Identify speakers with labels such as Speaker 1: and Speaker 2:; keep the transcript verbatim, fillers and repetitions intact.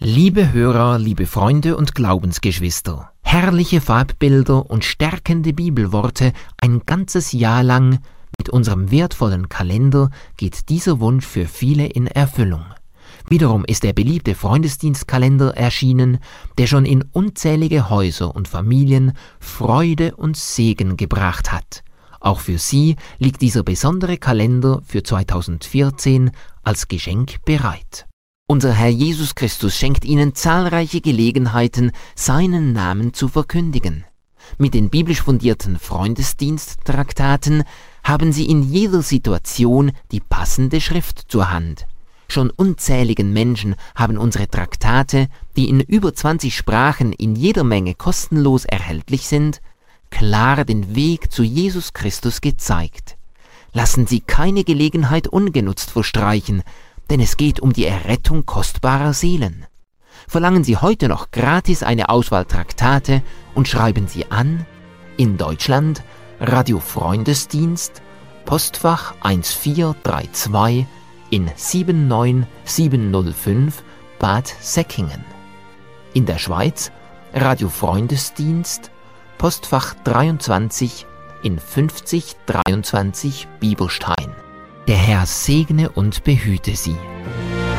Speaker 1: Liebe Hörer, liebe Freunde und Glaubensgeschwister, herrliche Farbbilder und stärkende Bibelworte ein ganzes Jahr lang mit unserem wertvollen Kalender geht dieser Wunsch für viele in Erfüllung. Wiederum ist der beliebte Freundesdienstkalender erschienen, der schon in unzählige Häuser und Familien Freude und Segen gebracht hat. Auch für Sie liegt dieser besondere Kalender für zweitausendvierzehn als Geschenk bereit. Unser Herr Jesus Christus schenkt Ihnen zahlreiche Gelegenheiten, seinen Namen zu verkündigen. Mit den biblisch fundierten Freundesdiensttraktaten haben Sie in jeder Situation die passende Schrift zur Hand. Schon unzähligen Menschen haben unsere Traktate, die in über zwanzig Sprachen in jeder Menge kostenlos erhältlich sind, klar den Weg zu Jesus Christus gezeigt. Lassen Sie keine Gelegenheit ungenutzt verstreichen, denn es geht um die Errettung kostbarer Seelen. Verlangen Sie heute noch gratis eine Auswahl Traktate und schreiben Sie an: in Deutschland Radio Freundesdienst, Postfach eins vier drei zwei in sieben neun sieben null fünf Bad Säckingen. In der Schweiz Radio Freundesdienst, Postfach dreiundzwanzig in fünfzig dreiundzwanzig Bieberstein. Der Herr segne und behüte Sie.